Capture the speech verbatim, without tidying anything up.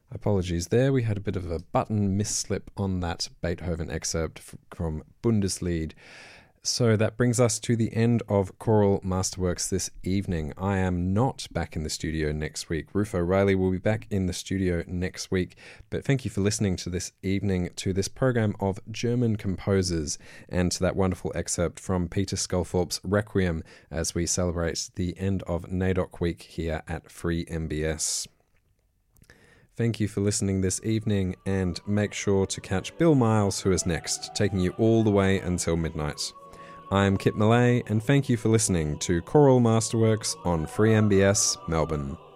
Apologies there, we had a bit of a button misslip on that Beethoven excerpt from Bundeslied. So that brings us to the end of Choral Masterworks this evening. I am not back in the studio next week. Ruth O'Reilly will be back in the studio next week. But thank you for listening to this evening, to this program of German composers, and to that wonderful excerpt from Peter Sculthorpe's Requiem as we celebrate the end of NAIDOC Week here at Free M B S. Thank you for listening this evening, and make sure to catch Bill Miles, who is next, taking you all the way until midnight. I'm Kit Millay, and thank you for listening to Choral Masterworks on Free M B S Melbourne.